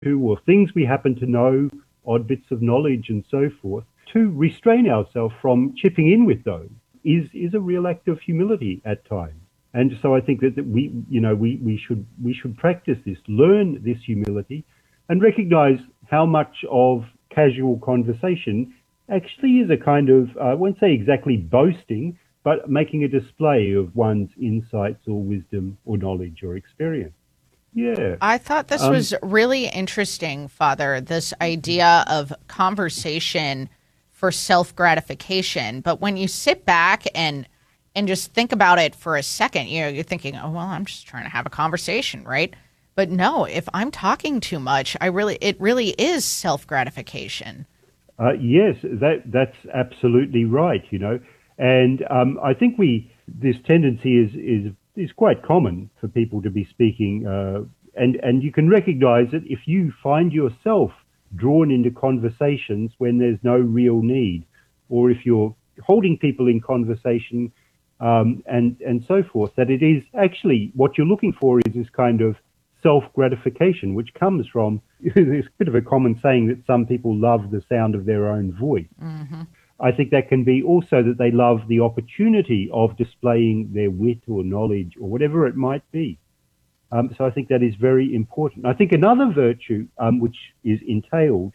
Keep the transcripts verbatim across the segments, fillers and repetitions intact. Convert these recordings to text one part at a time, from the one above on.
or things we happen to know, odd bits of knowledge and so forth, to restrain ourselves from chipping in with those is, is a real act of humility at times. And so I think that, that we, you know, we, we should we should practice this, learn this humility, and recognize how much of casual conversation actually is a kind of, I won't say exactly boasting, but making a display of one's insights or wisdom or knowledge or experience. Yeah. I thought this Um, was really interesting, Father, this idea of conversation for self-gratification. But when you sit back and and just think about it for a second, you know, you're thinking, oh, well, I'm just trying to have a conversation, right? But no, if I'm talking too much, I really, it really is self-gratification. Uh, yes, that that's absolutely right. You know, and um, I think we this tendency is is is quite common for people to be speaking, uh, and and you can recognise it if you find yourself drawn into conversations when there's no real need, or if you're holding people in conversation, um, and and so forth. That it is actually what you're looking for is this kind of self-gratification, which comes from, there's a bit of a common saying that some people love the sound of their own voice. Mm-hmm. I think that can be also that they love the opportunity of displaying their wit or knowledge or whatever it might be. Um, so I think that is very important. I think another virtue um, which is entailed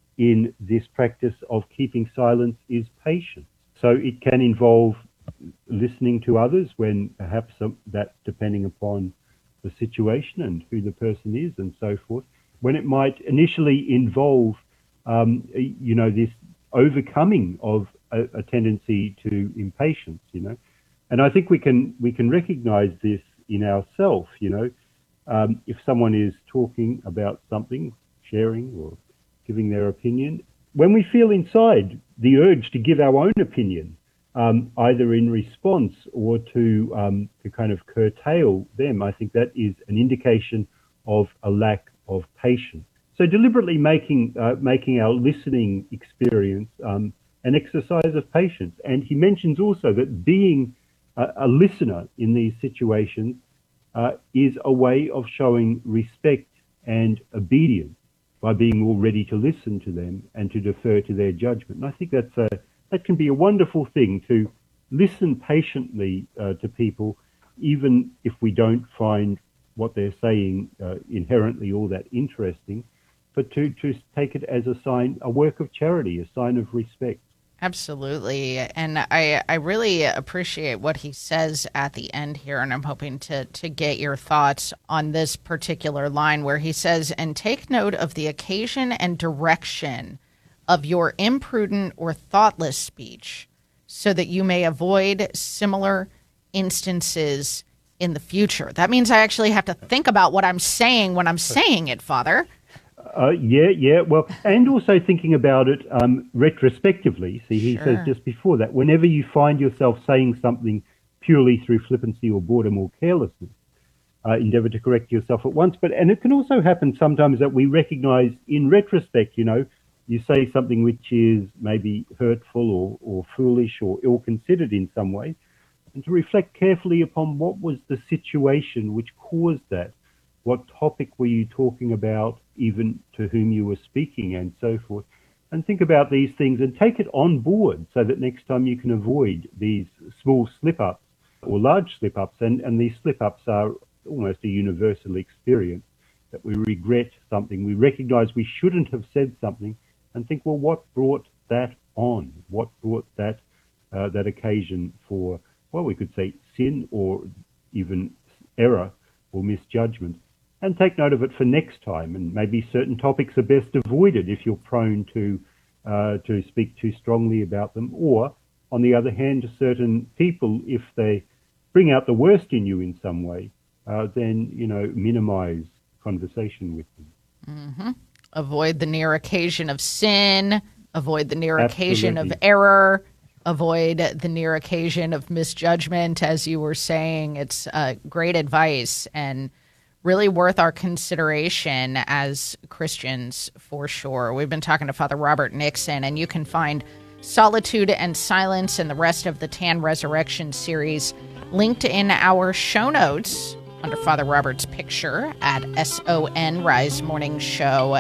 in this practice of keeping silence is patience. So it can involve listening to others when perhaps um, that, depending upon the situation and who the person is and so forth, when it might initially involve, um, you know, this overcoming of a, a tendency to impatience, you know. And I think we can we can recognize this in ourselves, you know. Um, if someone is talking about something, sharing or giving their opinion, when we feel inside the urge to give our own opinion, Um, either in response or to um, to kind of curtail them, I think that is an indication of a lack of patience. So deliberately making uh, making our listening experience um, an exercise of patience. And he mentions also that being a, a listener in these situations uh, is a way of showing respect and obedience by being more ready to listen to them and to defer to their judgment. And I think that's a That can be a wonderful thing, to listen patiently uh, to people, even if we don't find what they're saying uh, inherently all that interesting, but to, to take it as a sign, a work of charity, a sign of respect. Absolutely. And I, I really appreciate what he says at the end here, and I'm hoping to, to get your thoughts on this particular line where he says, and take note of the occasion and direction of your imprudent or thoughtless speech, so that you may avoid similar instances in the future. That means I actually have to think about what I'm saying when I'm saying it, Father. Uh, yeah, yeah. Well, and also thinking about it um, retrospectively. See, he Sure. says just before that, whenever you find yourself saying something purely through flippancy or boredom or carelessness, uh, endeavor to correct yourself at once. But and it can also happen sometimes that we recognize in retrospect, you know, you say something which is maybe hurtful or, or foolish or ill-considered in some way, and to reflect carefully upon what was the situation which caused that. What topic were you talking about, even to whom you were speaking, and so forth. And think about these things and take it on board so that next time you can avoid these small slip-ups or large slip-ups. And, and these slip-ups are almost a universal experience, that we regret something, we recognize we shouldn't have said something, and think, well, what brought that on? What brought that uh, that occasion for, well, we could say sin or even error or misjudgment, and take note of it for next time. And maybe certain topics are best avoided if you're prone to uh, to speak too strongly about them, or on the other hand, certain people, if they bring out the worst in you in some way, uh, then, you know, minimize conversation with them. Mm-hmm. Avoid the near occasion of sin, avoid the near Absolutely. occasion of error, avoid the near occasion of misjudgment, as you were saying. It's uh, great advice and really worth our consideration as Christians, for sure. We've been talking to Father Robert Nixon, and you can find Solitude and Silence and the rest of the Tan Resurrection series linked in our show notes under Father Robert's picture at S O N Rise Morning Show.